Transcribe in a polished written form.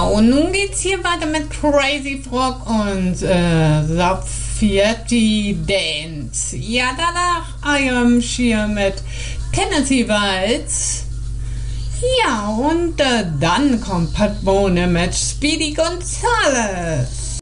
und nun geht's hier weiter mit Crazy Frog und Safietti Dance. Ja, danach I Am Sheer mit Tennessee Waltz. Ja, und dann kommt Pat Bone mit Speedy Gonzales.